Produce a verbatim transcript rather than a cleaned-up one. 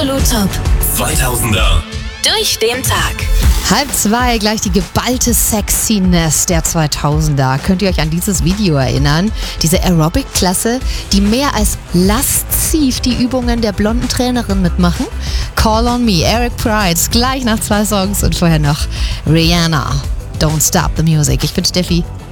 Absolut Top zweitausender. durch den Tag. Halb zwei, gleich die geballte Sexiness der zweitausender. Könnt ihr euch an dieses Video erinnern? Diese Aerobic-Klasse, die mehr als lasziv die Übungen der blonden Trainerin mitmachen? Call on Me, Eric Prydz, gleich nach zwei Songs und vorher noch Rihanna. Don't Stop the Music. Ich bin Steffi.